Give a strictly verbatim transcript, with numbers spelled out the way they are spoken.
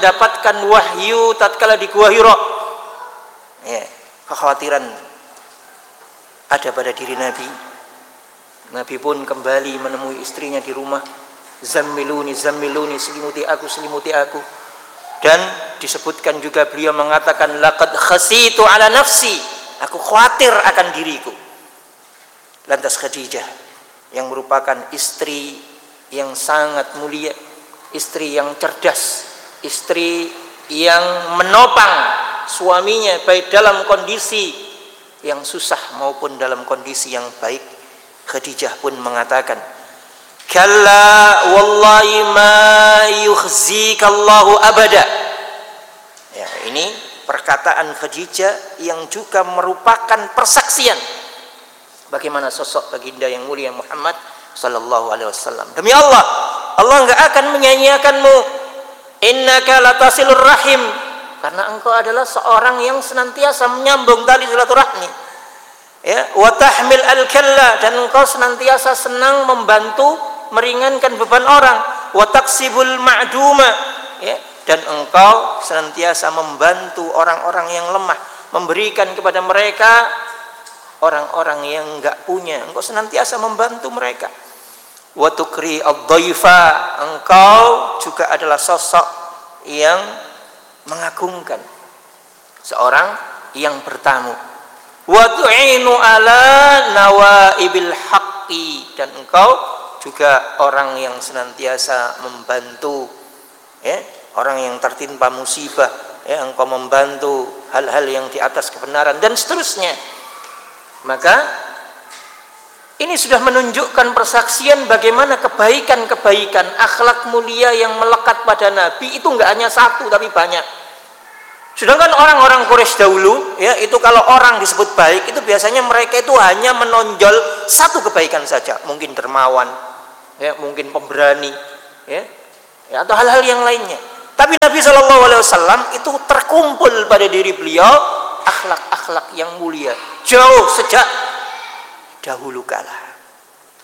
mendapatkan wahyu tatkala di Gua Hira. Ya, kekhawatiran ada pada diri Nabi. Nabi pun kembali menemui istrinya di rumah. Zammiluni, zammiluni, selimuti aku, selimuti aku. Dan disebutkan juga beliau mengatakan laqad khasitu ala nafsi, aku khawatir akan diriku. Lantas Khadijah yang merupakan istri yang sangat mulia, istri yang cerdas, istri yang menopang suaminya baik dalam kondisi yang susah maupun dalam kondisi yang baik. Khadijah pun mengatakan, kalla wallahi ma yukhzikallahu abada. Ya, ini perkataan Khadijah yang juga merupakan persaksian bagaimana sosok baginda yang mulia Muhammad sallallahu alaihi wasallam. Demi Allah, Allah enggak akan menyanyiakanmu. Innaka latasilur rahim, karena engkau adalah seorang yang senantiasa menyambung tali silaturahmi. Ya, wa tahmil al-kalla, dan engkau senantiasa senang membantu meringankan beban orang. Wa taksibul ma'duma, ya, dan engkau senantiasa membantu orang-orang yang lemah, memberikan kepada mereka orang-orang yang enggak punya. Engkau senantiasa membantu mereka. Wa tukri ad-dhaifa, engkau juga adalah sosok yang mengagungkan, seorang yang bertamu. Wa tu'inu ala nawaibil haqqi, dan engkau juga orang yang senantiasa membantu, ya, orang yang tertimpa musibah, ya, engkau membantu hal-hal yang di atas kebenaran dan seterusnya. Maka ini sudah menunjukkan persaksian bagaimana kebaikan-kebaikan, akhlak mulia yang melekat pada Nabi itu enggak hanya satu tapi banyak. Sedangkan orang-orang Quraisy dahulu, ya, itu kalau orang disebut baik itu biasanya mereka itu hanya menonjol satu kebaikan saja, mungkin dermawan, ya, mungkin pemberani, ya, ya, atau hal-hal yang lainnya. Tapi Nabi shallallahu alaihi wasallam itu terkumpul pada diri beliau akhlak-akhlak yang mulia jauh sejak dahulu kala.